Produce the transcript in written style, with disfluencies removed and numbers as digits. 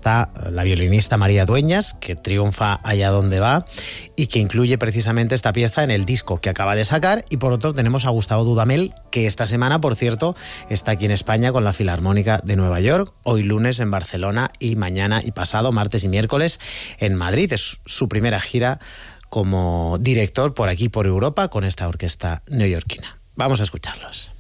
está la violinista María Dueñas, que triunfa allá donde va y que incluye precisamente esta pieza en el disco que acaba de sacar. Y por otro tenemos a Gustavo Dudamel, que esta semana, por cierto, está aquí en España con la Filarmónica de Nueva York, hoy lunes en Barcelona y mañana y pasado, martes y miércoles, en Madrid. Es su primera gira como director por aquí, por Europa, con esta orquesta neoyorquina. Vamos a escucharlos.